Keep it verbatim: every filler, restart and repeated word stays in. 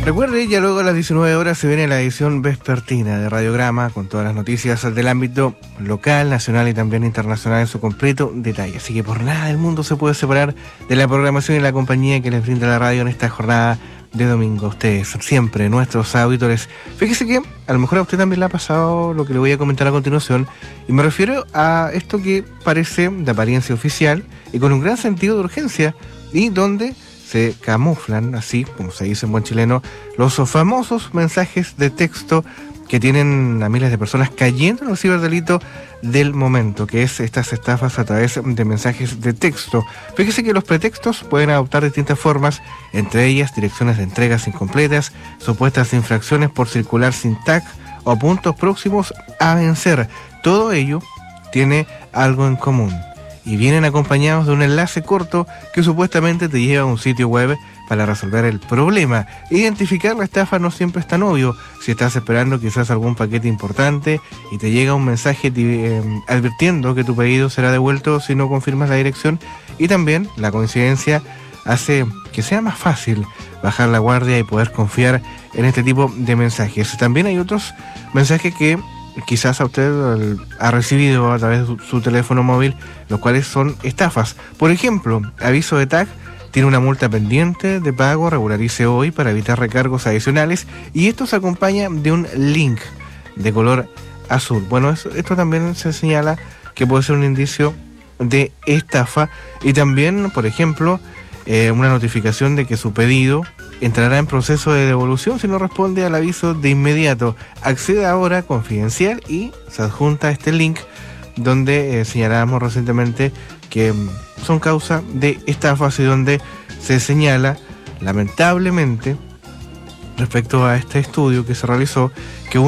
Recuerde, ya luego a las diecinueve horas se viene la edición vespertina de Radiograma con todas las noticias del ámbito local, nacional y también internacional en su completo detalle. Así que por nada del mundo se puede separar de la programación y la compañía que les brinda la radio en esta jornada de domingo. Ustedes, siempre nuestros auditores. Fíjese que a lo mejor a usted también le ha pasado lo que le voy a comentar a continuación, y me refiero a esto que parece de apariencia oficial y con un gran sentido de urgencia, y donde se camuflan, así como se dice en buen chileno, los famosos mensajes de texto que tienen a miles de personas cayendo en el ciberdelito del momento, que es estas estafas a través de mensajes de texto. Fíjese que los pretextos pueden adoptar distintas formas, entre ellas direcciones de entregas incompletas, supuestas infracciones por circular sin tag o puntos próximos a vencer. Todo ello tiene algo en común y vienen acompañados de un enlace corto que supuestamente te lleva a un sitio web para resolver el problema. Identificar la estafa no siempre es tan obvio. Si estás esperando quizás algún paquete importante y te llega un mensaje eh, advirtiendo que tu pedido será devuelto si no confirmas la dirección, y también la coincidencia hace que sea más fácil bajar la guardia y poder confiar en este tipo de mensajes. También hay otros mensajes que quizás a usted ha recibido a través de su, su teléfono móvil, los cuales son estafas. Por ejemplo, aviso de tag: tiene una multa pendiente de pago, regularice hoy para evitar recargos adicionales, y esto se acompaña de un link de color azul. Bueno, eso, esto también se señala que puede ser un indicio de estafa. Y también, por ejemplo, eh, una notificación de que su pedido entrará en proceso de devolución si no responde al aviso de inmediato. Acceda ahora, confidencial, y se adjunta este link donde eh, señalábamos recientemente que mm, son causa de estafas, y donde se señala, lamentablemente, respecto a este estudio que se realizó, que